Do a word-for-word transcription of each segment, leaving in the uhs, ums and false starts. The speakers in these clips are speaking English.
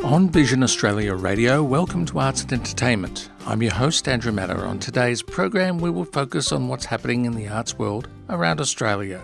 On Vision Australia Radio, welcome to Arts and Entertainment. I'm your host, Andrew Matter. On today's program, we will focus on what's happening in the arts world around Australia.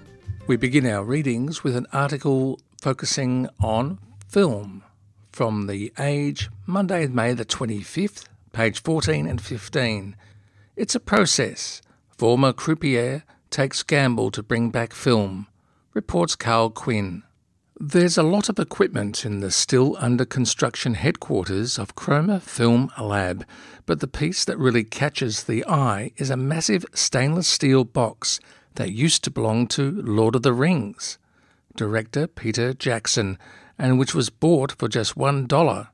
We begin our readings with an article focusing on film from The Age, Monday, May the twenty-fifth, page fourteen and fifteen. It's a process. Former croupier takes gamble to bring back film, reports Carl Quinn. There's a lot of equipment in the still under construction headquarters of Chroma Film Lab, but the piece that really catches the eye is a massive stainless steel box that used to belong to Lord of the Rings director Peter Jackson, and which was bought for just one dollar.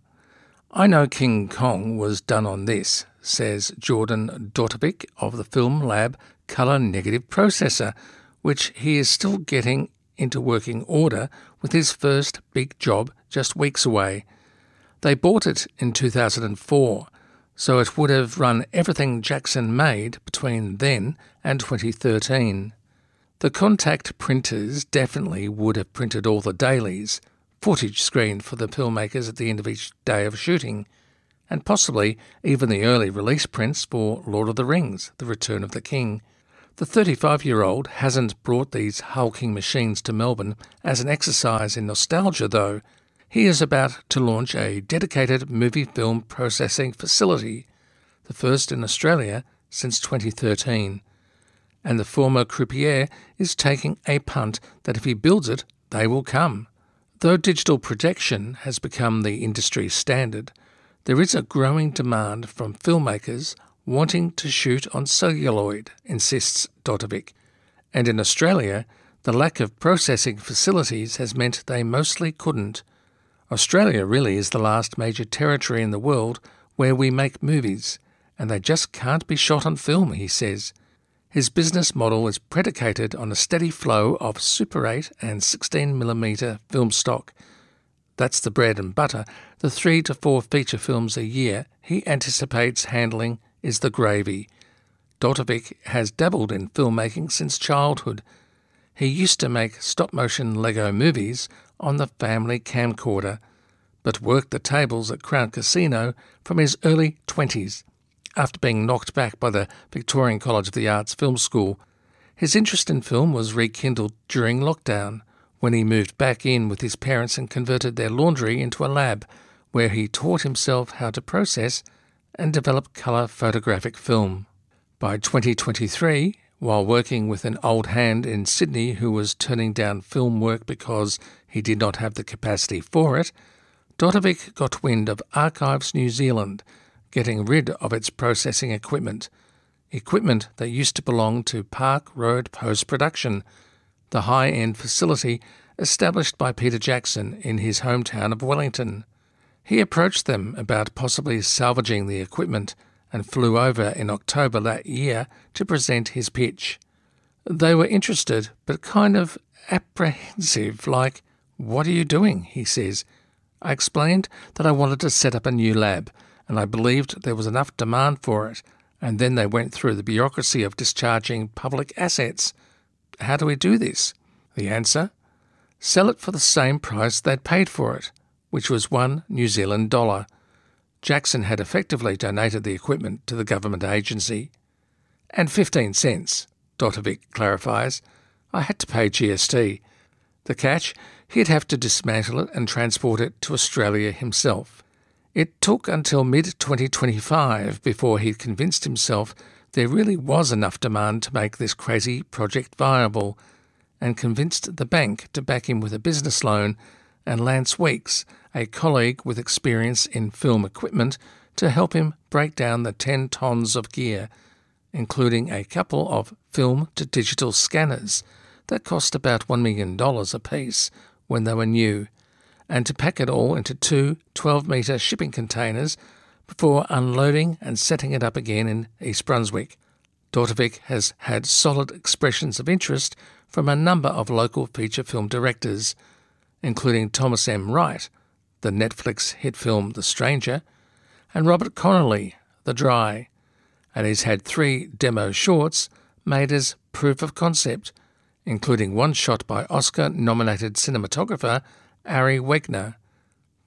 I know King Kong was done on this, says Jordan Dortovic of the Film Lab Colour Negative Processor, which he is still getting into working order with his first big job just weeks away. They bought it in two thousand four, so it would have run everything Jackson made between then and twenty thirteen. The contact printers definitely would have printed all the dailies, footage screened for the filmmakers at the end of each day of shooting, and possibly even the early release prints for Lord of the Rings, The Return of the King. The thirty-five-year-old hasn't brought these hulking machines to Melbourne as an exercise in nostalgia, though. He is about to launch a dedicated movie film processing facility, the first in Australia since twenty thirteen. And the former croupier is taking a punt that if he builds it, they will come. Though digital projection has become the industry standard, there is a growing demand from filmmakers wanting to shoot on celluloid, insists Dortovic. And in Australia, the lack of processing facilities has meant they mostly couldn't. Australia really is the last major territory in the world where we make movies, and they just can't be shot on film, he says. His business model is predicated on a steady flow of Super eight and sixteen millimeter film stock. That's the bread and butter. The three to four feature films a year he anticipates handling is the gravy. Dortovic has dabbled in filmmaking since childhood. He used to make stop-motion Lego movies on the family camcorder, but worked the tables at Crown Casino from his early twenties, after being knocked back by the Victorian College of the Arts Film School. His interest in film was rekindled during lockdown, when he moved back in with his parents and converted their laundry into a lab, where he taught himself how to process and develop colour photographic film. By twenty twenty-three, while working with an old hand in Sydney who was turning down film work because he did not have the capacity for it, Dortovic got wind of Archives New Zealand getting rid of its processing equipment, equipment that used to belong to Park Road Post-Production, the high-end facility established by Peter Jackson in his hometown of Wellington. He approached them about possibly salvaging the equipment and flew over in October that year to present his pitch. They were interested, but kind of apprehensive, like, "What are you doing?" he says. I explained that I wanted to set up a new lab, and I believed there was enough demand for it, and then they went through the bureaucracy of discharging public assets. How do we do this? The answer? Sell it for the same price they'd paid for it, which was one New Zealand dollar. Jackson had effectively donated the equipment to the government agency. And fifteen cents, Dortovic clarifies. I had to pay G S T. The catch? He'd have to dismantle it and transport it to Australia himself. It took until mid twenty twenty-five before he'd convinced himself there really was enough demand to make this crazy project viable, and convinced the bank to back him with a business loan, and Lance Weeks, a colleague with experience in film equipment, to help him break down the ten tons of gear, including a couple of film-to-digital scanners that cost about one million dollars apiece when they were new, and to pack it all into two twelve-metre shipping containers before unloading and setting it up again in East Brunswick. Dortovic has had solid expressions of interest from a number of local feature film directors, including Thomas M. Wright, the Netflix hit film The Stranger, and Robert Connolly, The Dry, and he's had three demo shorts made as proof of concept, including one shot by Oscar-nominated cinematographer Ari Wegner.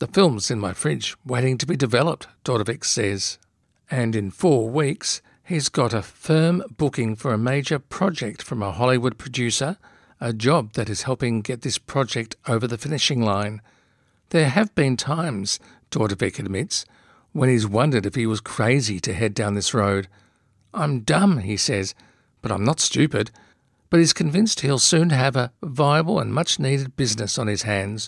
The film's in my fridge, waiting to be developed, Dordevic says. And in four weeks, he's got a firm booking for a major project from a Hollywood producer, a job that is helping get this project over the finishing line. There have been times, Dordevic admits, when he's wondered if he was crazy to head down this road. I'm dumb, he says, but I'm not stupid. But he's convinced he'll soon have a viable and much-needed business on his hands,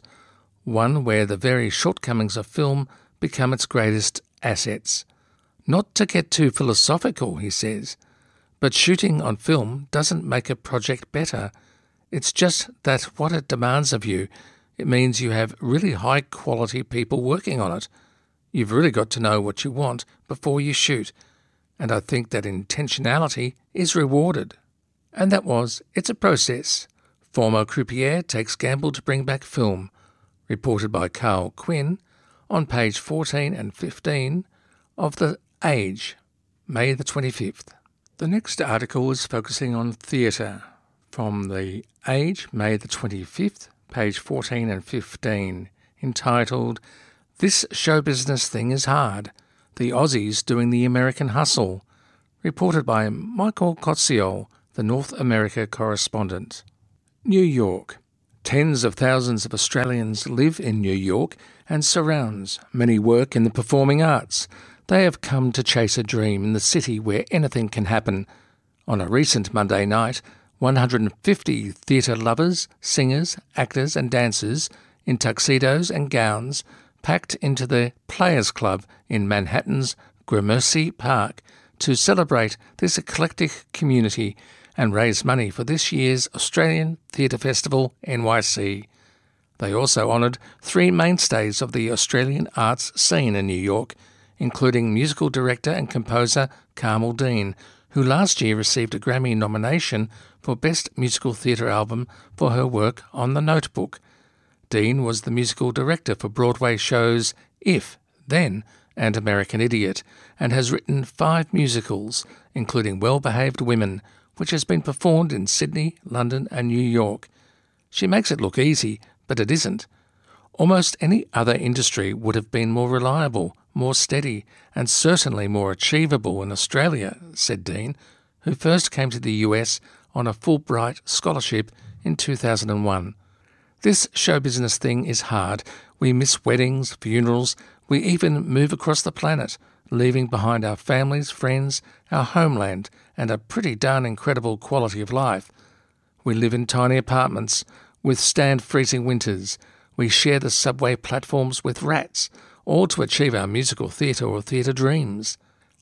one where the very shortcomings of film become its greatest assets. Not to get too philosophical, he says, but shooting on film doesn't make a project better. It's just that what it demands of you, it means you have really high-quality people working on it. You've really got to know what you want before you shoot, and I think that intentionality is rewarded. And that was It's a Process. Former croupier takes gamble to bring back film, reported by Carl Quinn on page fourteen and fifteen of The Age, May the twenty-fifth. The next article is focusing on theatre, from The Age, May the twenty-fifth, page fourteen and fifteen, entitled This Show Business Thing is Hard, the Aussies Doing the American Hustle, reported by Michael Koziol, the North America correspondent. New York. Tens of thousands of Australians live in New York and surrounds. Many work in the performing arts. They have come to chase a dream in the city where anything can happen. On a recent Monday night, one hundred fifty theatre lovers, singers, actors and dancers in tuxedos and gowns packed into the Players Club in Manhattan's Gramercy Park to celebrate this eclectic community and raise money for this year's Australian Theatre Festival N Y C. They also honoured three mainstays of the Australian arts scene in New York, including musical director and composer Carmel Dean, who last year received a Grammy nomination for Best Musical Theatre Album for her work on The Notebook. Dean was the musical director for Broadway shows If, Then, and American Idiot, and has written five musicals, including Well-Behaved Women, which has been performed in Sydney, London and New York. She makes it look easy, but it isn't. Almost any other industry would have been more reliable, more steady, and certainly more achievable in Australia, said Dean, who first came to the U S on a Fulbright scholarship in two thousand one. This show business thing is hard. We miss weddings, funerals, we even move across the planet, leaving behind our families, friends, our homeland, and a pretty darn incredible quality of life. We live in tiny apartments, withstand freezing winters. We share the subway platforms with rats, all to achieve our musical theatre or theatre dreams.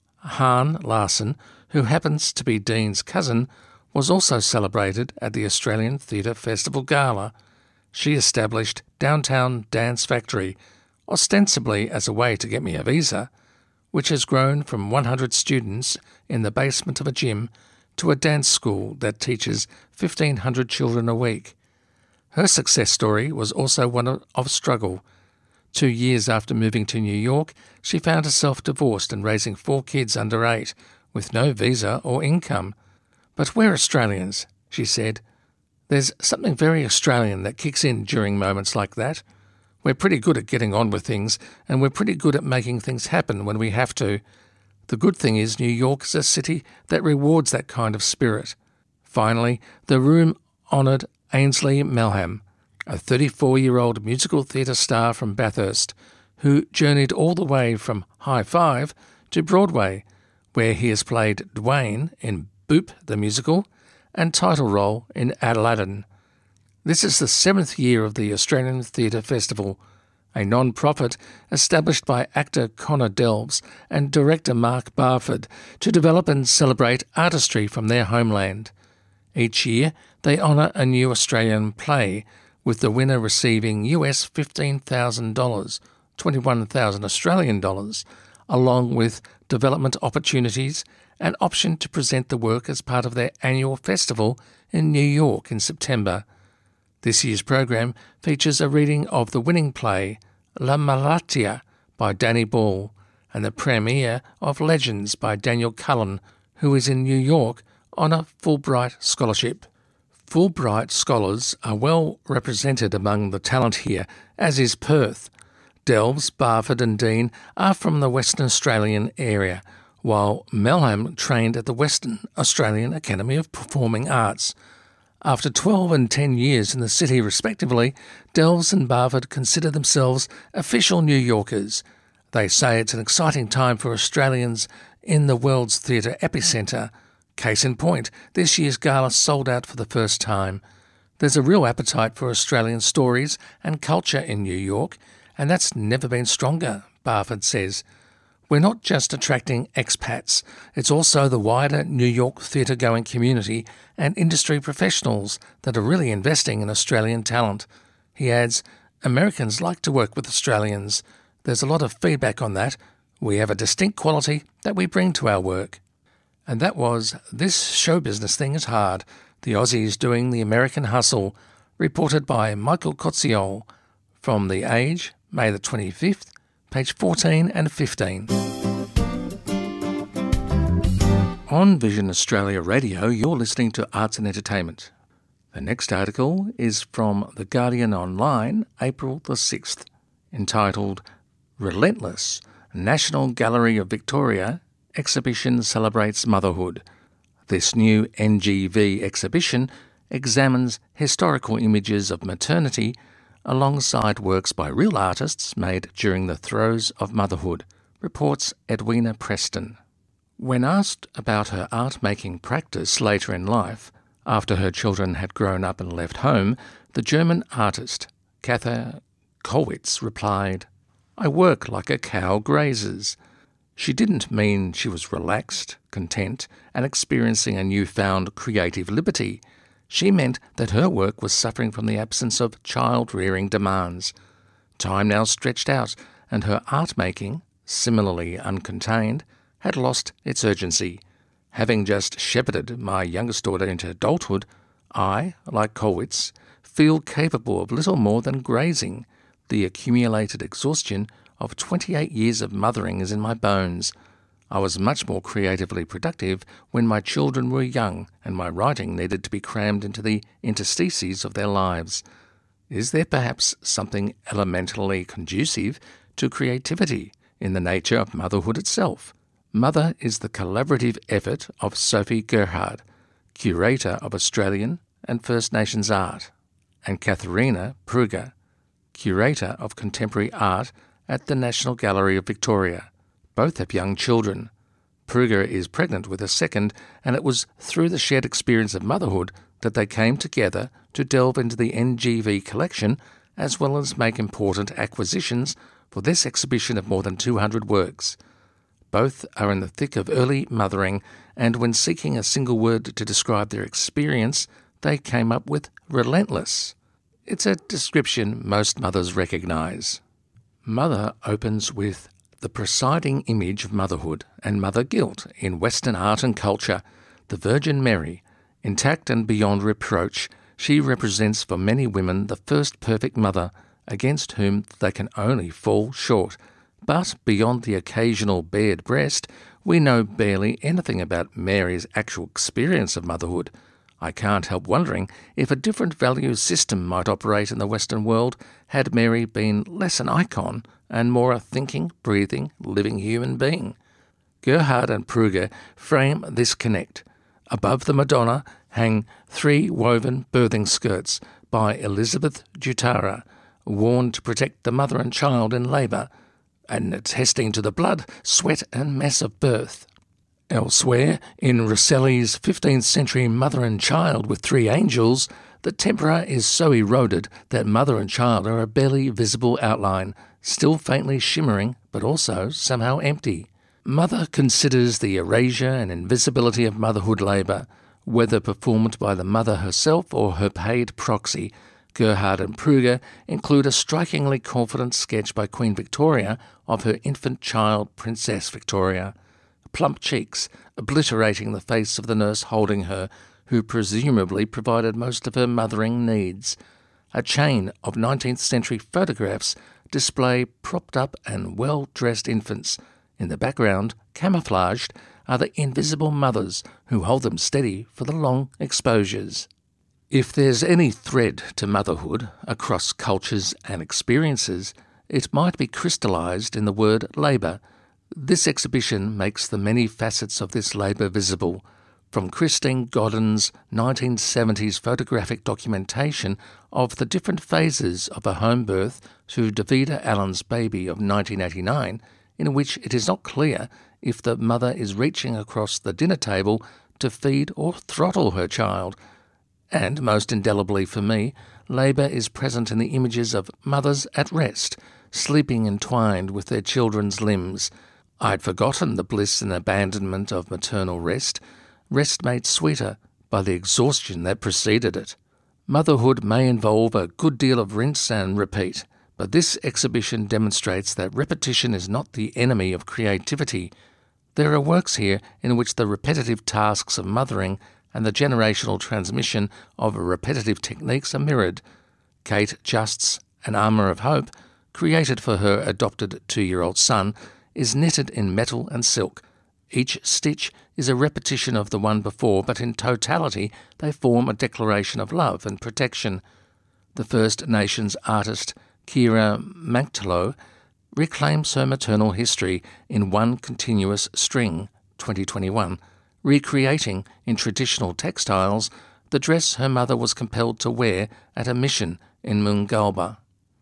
Han Larson, who happens to be Dean's cousin, was also celebrated at the Australian Theatre Festival Gala. She established Downtown Dance Factory, ostensibly as a way to get me a visa, which has grown from one hundred students in the basement of a gym to a dance school that teaches fifteen hundred children a week. Her success story was also one of struggle. Two years after moving to New York, she found herself divorced and raising four kids under eight, with no visa or income. But we're Australians, she said. There's something very Australian that kicks in during moments like that. We're pretty good at getting on with things, and we're pretty good at making things happen when we have to. The good thing is New York is a city that rewards that kind of spirit. Finally, the room honoured Ainsley Melham, a thirty-four-year-old musical theatre star from Bathurst, who journeyed all the way from High Five to Broadway, where he has played Dwayne in Boop the Musical and title role in Aladdin. This is the seventh year of the Australian Theatre Festival, a non-profit established by actor Connor Delves and director Mark Barford to develop and celebrate artistry from their homeland. Each year, they honour a new Australian play, with the winner receiving U S fifteen thousand dollars, twenty-one thousand Australian dollars, along with development opportunities and option to present the work as part of their annual festival in New York in September. This year's program features a reading of the winning play La Malatia by Danny Ball and the premiere of Legends by Daniel Cullen, who is in New York on a Fulbright scholarship. Fulbright scholars are well represented among the talent here, as is Perth. Delves, Barford and Dean are from the Western Australian area, while Melham trained at the Western Australian Academy of Performing Arts. After twelve and ten years in the city respectively, Delves and Barford consider themselves official New Yorkers. They say it's an exciting time for Australians in the world's theatre epicentre. Case in point, this year's gala sold out for the first time. There's a real appetite for Australian stories and culture in New York, and that's never been stronger, Barford says. We're not just attracting expats, it's also the wider New York theatre-going community and industry professionals that are really investing in Australian talent. He adds, Americans like to work with Australians. There's a lot of feedback on that. We have a distinct quality that we bring to our work. And that was This Show Business Thing is Hard, the Aussies Doing the American Hustle, reported by Michael Kotziol from The Age, May the twenty-fifth, page fourteen and fifteen. On Vision Australia Radio, you're listening to Arts and Entertainment. The next article is from The Guardian Online, April the sixth, entitled Relentless, National Gallery of Victoria Exhibition Celebrates Motherhood. This new N G V exhibition examines historical images of maternity alongside works by real artists made during the throes of motherhood, reports Edwina Preston. When asked about her art-making practice later in life, after her children had grown up and left home, the German artist Katha Kollwitz replied, "I work like a cow grazes." She didn't mean she was relaxed, content, and experiencing a newfound creative liberty. She meant that her work was suffering from the absence of child-rearing demands. Time now stretched out, and her art-making, similarly uncontained, had lost its urgency. Having just shepherded my youngest daughter into adulthood, I, like Kollwitz, feel capable of little more than grazing. The accumulated exhaustion of twenty-eight years of mothering is in my bones. I was much more creatively productive when my children were young and my writing needed to be crammed into the interstices of their lives. Is there perhaps something elementally conducive to creativity in the nature of motherhood itself? Mother is the collaborative effort of Sophie Gerhard, curator of Australian and First Nations art, and Katharina Pruger, curator of contemporary art at the National Gallery of Victoria. Both have young children. Pruger is pregnant with a second, and it was through the shared experience of motherhood that they came together to delve into the N G V collection as well as make important acquisitions for this exhibition of more than two hundred works. Both are in the thick of early mothering, and when seeking a single word to describe their experience, they came up with relentless. It's a description most mothers recognise. Mother opens with the presiding image of motherhood and mother guilt in Western art and culture, the Virgin Mary. Intact and beyond reproach, she represents for many women the first perfect mother, against whom they can only fall short. But beyond the occasional bared breast, we know barely anything about Mary's actual experience of motherhood. I can't help wondering if a different value system might operate in the Western world had Mary been less an icon and more a thinking, breathing, living human being. Gerhard and Pruger frame this connect. Above the Madonna hang three woven birthing skirts by Elizabeth Jutara, worn to protect the mother and child in labour, and attesting to the blood, sweat and mess of birth. Elsewhere, in Rosselli's fifteenth century Mother and Child with Three Angels, the tempera is so eroded that mother and child are a barely visible outline, still faintly shimmering, but also somehow empty. Mother considers the erasure and invisibility of motherhood labour, whether performed by the mother herself or her paid proxy. Gerhard and Pruger include a strikingly confident sketch by Queen Victoria of her infant child, Princess Victoria. Plump cheeks, obliterating the face of the nurse holding her, who presumably provided most of her mothering needs. A chain of nineteenth century photographs display propped-up and well-dressed infants. In the background, camouflaged, are the invisible mothers who hold them steady for the long exposures. If there's any thread to motherhood across cultures and experiences, it might be crystallised in the word labour. This exhibition makes the many facets of this labour visible, from Christine Godden's nineteen seventies photographic documentation of the different phases of a home birth to Davida Allen's baby of nineteen eighty-nine, in which it is not clear if the mother is reaching across the dinner table to feed or throttle her child. And, most indelibly for me, labour is present in the images of mothers at rest, sleeping entwined with their children's limbs. I had forgotten the bliss and abandonment of maternal rest, rest made sweeter by the exhaustion that preceded it. Motherhood may involve a good deal of rinse and repeat, but this exhibition demonstrates that repetition is not the enemy of creativity. There are works here in which the repetitive tasks of mothering and the generational transmission of repetitive techniques are mirrored. Kate Just's An Armour of Hope, created for her adopted two-year-old son, is knitted in metal and silk. Each stitch is a repetition of the one before, but in totality they form a declaration of love and protection. The First Nations artist Kira Manktalo reclaims her maternal history in one continuous string, twenty twenty-one, recreating in traditional textiles the dress her mother was compelled to wear at a mission in Mungalba.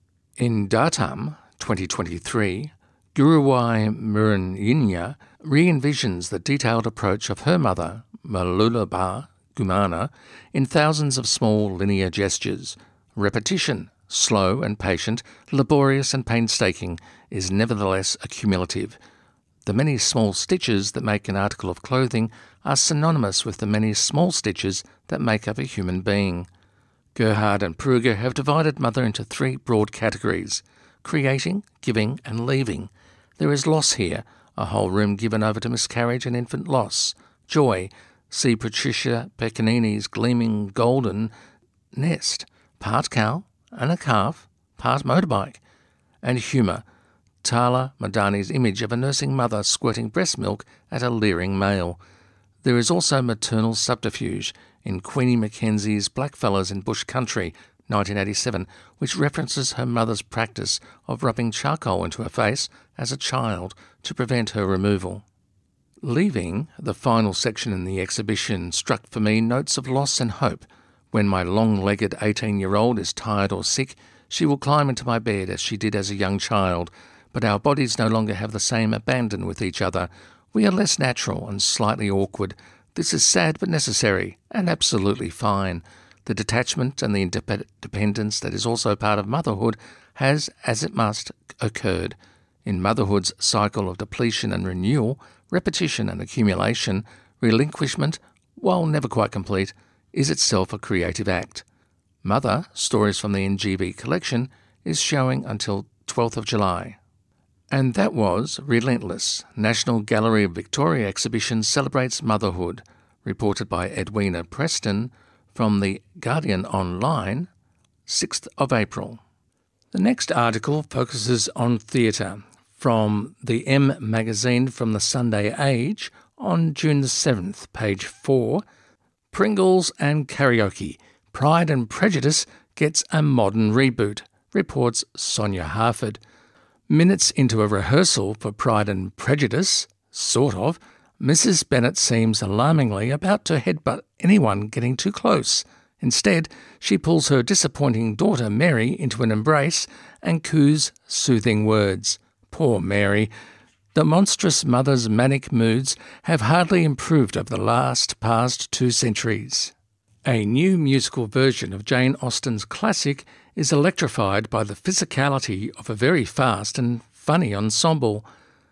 In Datam, twenty twenty-three, Guruwai Muranyinya re-envisions the detailed approach of her mother, Malulaba Gumana, in thousands of small linear gestures. Repetition, slow and patient, laborious and painstaking, is nevertheless accumulative. The many small stitches that make an article of clothing are synonymous with the many small stitches that make up a human being. Gerhard and Pruger have divided mother into three broad categories: creating, giving and leaving. There is loss here, a whole room given over to miscarriage and infant loss. Joy, see Patricia Pecanini's gleaming golden nest, part cow and a calf, part motorbike. And humour, Tala Madani's image of a nursing mother squirting breast milk at a leering male. There is also maternal subterfuge in Queenie Mackenzie's Blackfellas in Bush Country, nineteen eighty-seven, which references her mother's practice of rubbing charcoal into her face as a child to prevent her removal. Leaving, the final section in the exhibition, struck for me notes of loss and hope. When my long-legged eighteen-year-old is tired or sick, she will climb into my bed as she did as a young child, but our bodies no longer have the same abandon with each other. We are less natural and slightly awkward. This is sad but necessary, and absolutely fine. The detachment and the independence that is also part of motherhood has, as it must, occurred. In motherhood's cycle of depletion and renewal, repetition and accumulation, relinquishment, while never quite complete, is itself a creative act. Mother, Stories from the N G V collection, is showing until twelfth of July. And that was Relentless. National Gallery of Victoria exhibition celebrates motherhood, reported by Edwina Preston from The Guardian Online, sixth of April. The next article focuses on theatre, from the M magazine from the Sunday Age on June the seventh, page four, Pringles and Karaoke, Pride and Prejudice gets a modern reboot, reports Sonia Harford. Minutes into a rehearsal for Pride and Prejudice, sort of, Missus Bennet seems alarmingly about to headbutt anyone getting too close. Instead, she pulls her disappointing daughter Mary into an embrace and coos soothing words. Poor Mary. The monstrous mother's manic moods have hardly improved over the last past two centuries. A new musical version of Jane Austen's classic is electrified by the physicality of a very fast and funny ensemble.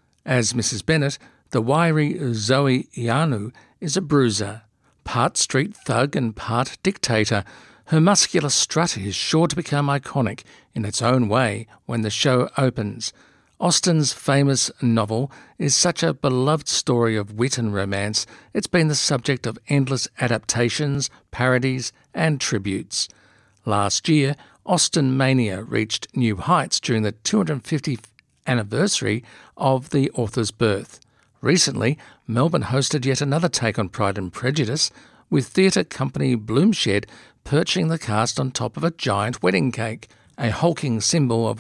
As Missus Bennet, the wiry Zoe Ianu is a bruiser, part street thug and part dictator. Her muscular strut is sure to become iconic in its own way when the show opens. Austen's famous novel is such a beloved story of wit and romance, it's been the subject of endless adaptations, parodies and tributes. Last year, Austen mania reached new heights during the two hundred fiftieth anniversary of the author's birth. Recently, Melbourne hosted yet another take on Pride and Prejudice, with theatre company Bloomshed perching the cast on top of a giant wedding cake, a hulking symbol of what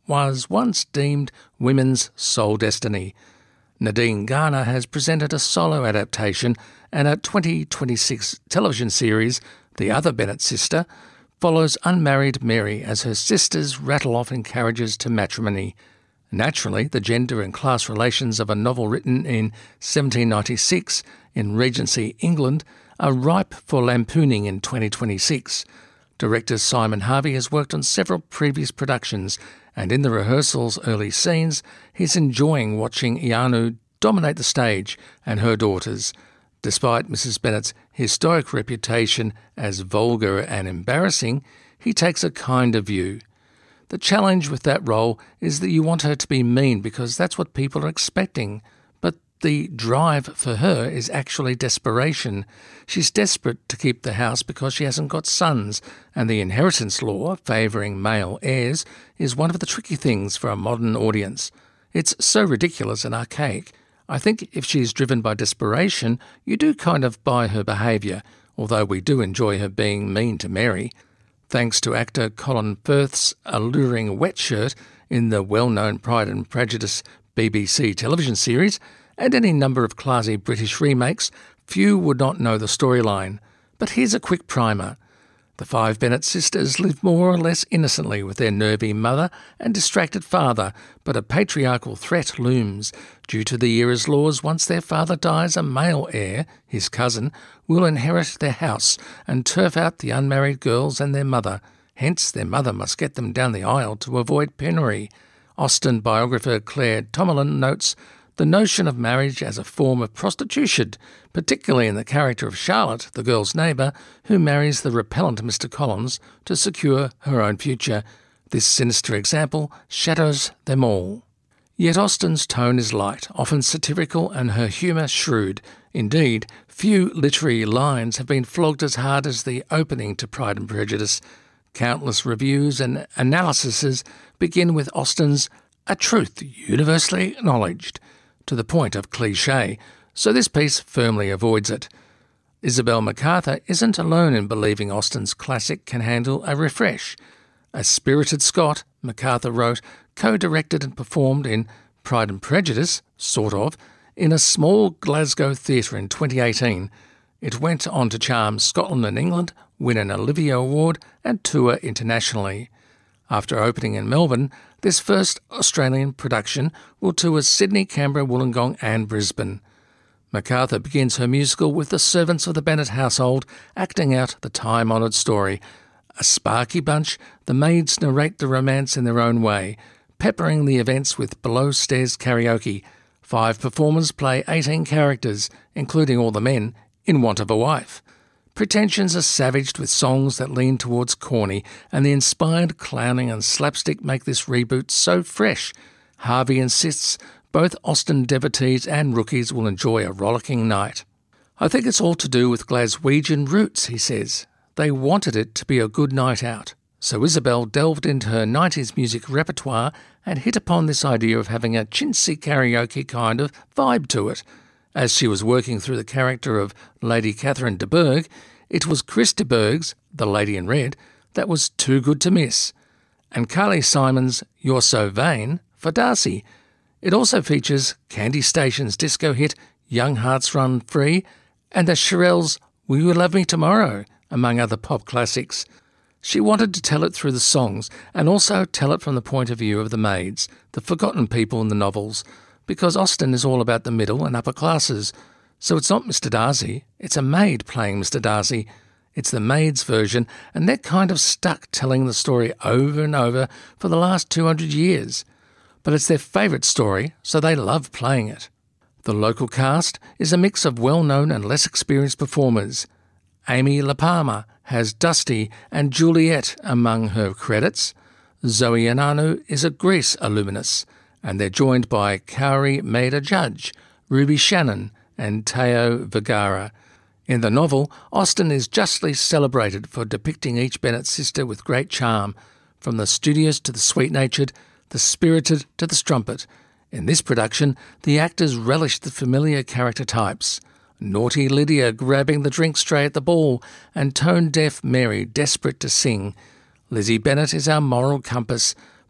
was once deemed women's sole destiny. Nadine Garner has presented a solo adaptation, and a twenty twenty-six television series, The Other Bennett Sister, follows unmarried Mary as her sisters rattle off in carriages to matrimony. Naturally, the gender and class relations of a novel written in seventeen ninety-six in Regency, England, are ripe for lampooning in twenty twenty-six. Director Simon Harvey has worked on several previous productions, and in the rehearsals' early scenes, he's enjoying watching Ianu dominate the stage and her daughters. Despite Missus Bennett's historic reputation as vulgar and embarrassing, he takes a kinder view. The challenge with that role is that you want her to be mean because that's what people are expecting. But the drive for her is actually desperation. She's desperate to keep the house because she hasn't got sons, and the inheritance law favouring male heirs is one of the tricky things for a modern audience. It's so ridiculous and archaic. I think if she's driven by desperation, you do kind of buy her behaviour, although we do enjoy her being mean to Mary. Thanks to actor Colin Firth's alluring wet shirt in the well-known Pride and Prejudice B B C television series, and any number of classy British remakes, few would not know the storyline. But here's a quick primer. The five Bennett sisters live more or less innocently with their nervy mother and distracted father, but a patriarchal threat looms. Due to the era's laws, once their father dies, a male heir, his cousin, will inherit their house and turf out the unmarried girls and their mother. Hence, their mother must get them down the aisle to avoid penury. Austen biographer Claire Tomalin notes, the notion of marriage as a form of prostitution, particularly in the character of Charlotte, the girl's neighbour, who marries the repellent Mister Collins to secure her own future. This sinister example shadows them all. Yet Austen's tone is light, often satirical, and her humour shrewd. Indeed, few literary lines have been flogged as hard as the opening to Pride and Prejudice. Countless reviews and analyses begin with Austen's "a truth universally acknowledged," to the point of cliché, so this piece firmly avoids it. Isabel MacArthur isn't alone in believing Austen's classic can handle a refresh. A spirited Scot, MacArthur wrote, co-directed and performed in Pride and Prejudice, sort of, in a small Glasgow theatre in twenty eighteen. It went on to charm Scotland and England, win an Olivier Award and tour internationally. After opening in Melbourne, this first Australian production will tour Sydney, Canberra, Wollongong and Brisbane. MacArthur begins her musical with the servants of the Bennet household acting out the time-honoured story. A sparky bunch, the maids narrate the romance in their own way, peppering the events with below-stairs karaoke. Five performers play eighteen characters, including all the men, in want of a wife. Pretensions are savaged with songs that lean towards corny, and the inspired clowning and slapstick make this reboot so fresh. Harvey insists both Austen devotees and rookies will enjoy a rollicking night. I think it's all to do with Glaswegian roots, he says. They wanted it to be a good night out. So Isabel delved into her nineties music repertoire and hit upon this idea of having a chintzy karaoke kind of vibe to it. As she was working through the character of Lady Catherine de Bourgh, it was Chris de Burgh's, the Lady in Red, that was too good to miss, and Carly Simon's You're So Vain for Darcy. It also features Candy Station's disco hit Young Hearts Run Free and the Shirelles' Will You Love Me Tomorrow, among other pop classics. She wanted to tell it through the songs and also tell it from the point of view of the maids, the forgotten people in the novels, because Austen is all about the middle and upper classes. So it's not Mister Darcy, it's a maid playing Mister Darcy. It's the maid's version, and they're kind of stuck telling the story over and over for the last two hundred years. But it's their favourite story, so they love playing it. The local cast is a mix of well-known and less experienced performers. Amy La Palmer has Dusty and Juliet among her credits. Zoe Ananu is a Grease alumnus, and they're joined by Kaori Maida Judge, Ruby Shannon and Teo Vergara. In the novel, Austen is justly celebrated for depicting each Bennet sister with great charm, from the studious to the sweet-natured, the spirited to the strumpet. In this production, the actors relished the familiar character types. Naughty Lydia grabbing the drinks tray at the ball, and tone-deaf Mary desperate to sing. Lizzie Bennet is our moral compass,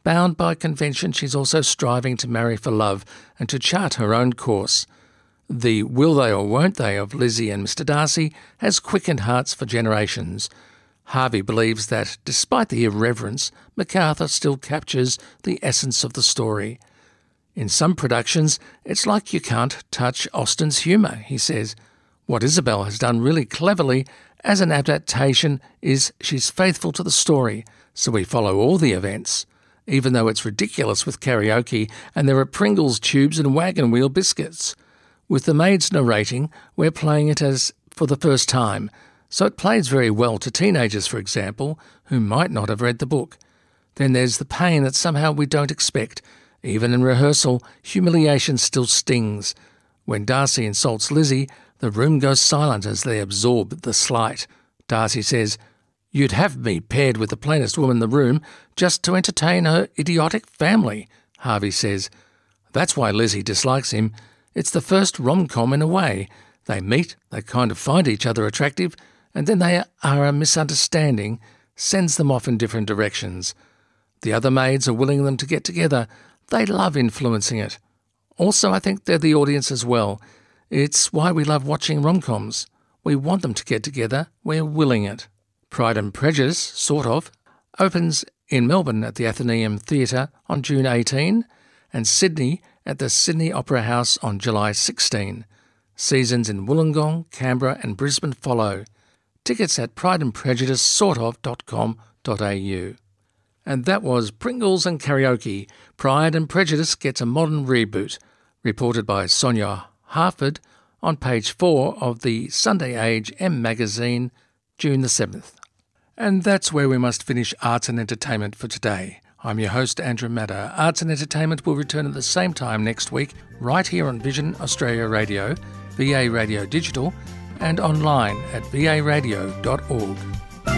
Bound by convention, she's also striving to marry for love and to chart her own course. The will they or won't they of Lizzie and Mister Darcy has quickened hearts for generations. Harvey believes that, despite the irreverence, MacArthur still captures the essence of the story. In some productions, it's like you can't touch Austen's humour, he says. What Isabel has done really cleverly as an adaptation is she's faithful to the story, so we follow all the events, even though it's ridiculous with karaoke and there are Pringles tubes and wagon wheel biscuits. With the maids narrating, we're playing it as for the first time, so it plays very well to teenagers, for example, who might not have read the book. Then there's the pain that somehow we don't expect. Even in rehearsal, humiliation still stings. When Darcy insults Lizzie, the room goes silent as they absorb the slight. Darcy says, "You'd have me paired with the plainest woman in the room just to entertain her idiotic family," Harvey says. That's why Lizzie dislikes him. It's the first rom-com in a way. They meet, they kind of find each other attractive, and then they are a misunderstanding, sends them off in different directions. The other maids are willing them to get together. They love influencing it. Also, I think they're the audience as well. It's why we love watching rom-coms. We want them to get together. We're willing it. Pride and Prejudice, sort of, opens in Melbourne at the Athenaeum Theatre on June eighteenth and Sydney at the Sydney Opera House on July sixteenth. Seasons in Wollongong, Canberra and Brisbane follow. Tickets at pride and prejudice sort of dot com dot a u. And that was Pringles and Karaoke. Pride and Prejudice gets a modern reboot, reported by Sonia Harford on page four of the Sunday Age M magazine, June the seventh. And that's where we must finish Arts and Entertainment for today. I'm your host, Andrew Madder. Arts and Entertainment will return at the same time next week, right here on Vision Australia Radio, V A Radio Digital, and online at v a radio dot org.